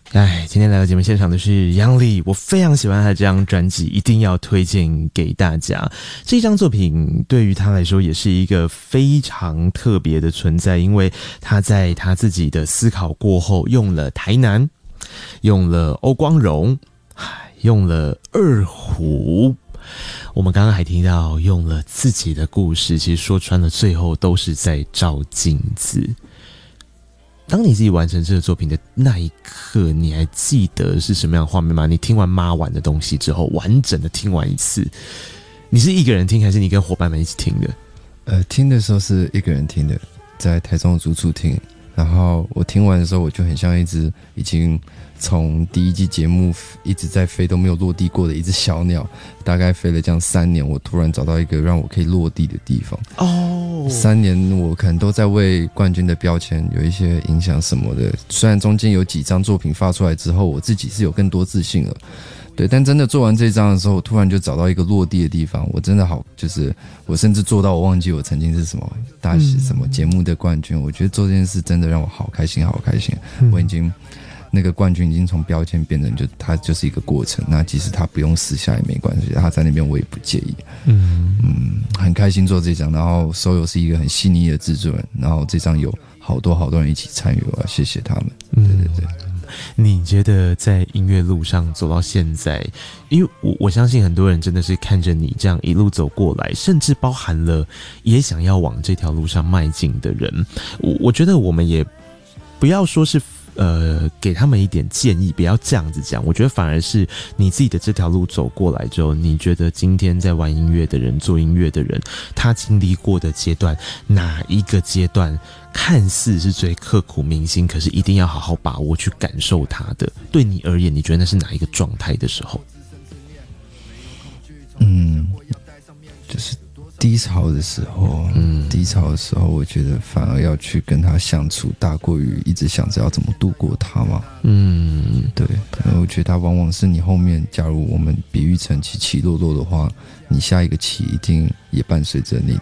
今天来到节目现场的是杨丽，我非常喜欢他这张专辑，一定要推荐给大家。这一张作品对于他来说也是一个非常特别的存在，因为他在他自己的思考过后，用了台南，用了欧光荣，用了二胡，我们刚刚还听到用了自己的故事，其实说穿了最后都是在照镜子。当你自己完成这个作品的那一刻，你还记得是什么样的画面吗？你听完妈完的东西之后，完整的听完一次，你是一个人听还是你跟伙伴们一起听的？ 听的时候是一个人听的，在台中的住处听。然后我听完的时候，我就很像一只已经从第一季节目一直在飞都没有落地过的一只小鸟，大概飞了这样3年，我突然找到一个让我可以落地的地方。3年我可能都在为冠军的标签有一些影响什么的，虽然中间有几张作品发出来之后，我自己是有更多自信了。对，但真的做完这张的时候，我突然就找到一个落地的地方，我真的好，就是我甚至做到我忘记我曾经是什么什么节目的冠军。我觉得做这件事真的让我好开心，好开心。我已经那个冠军已经从标签变成它就是一个过程。那即使他不用撕下也没关系，他在那边我也不介意。很开心做这张，然后收友是一个很细腻的制作人，然后这张有好多人一起参与，我要谢谢他们。对。 你觉得在音乐路上走到现在，因为我相信很多人真的是看着你这样一路走过来，甚至包含了也想要往这条路上迈进的人，我觉得我们也不要说是给他们一点建议，不要这样子讲。我觉得反而是你自己的这条路走过来之后，你觉得今天在玩音乐的人、做音乐的人，他经历过的阶段，哪一个阶段看似是最刻骨铭心，可是一定要好好把握去感受它的？对你而言，你觉得那是哪一个状态的时候？ 就是低潮的时候，我觉得反而要去跟他相处，大过于一直想着要怎么度过他嘛。对，我觉得他往往是你后面，假如我们比喻成起起落落的话，你下一个起一定也伴随着你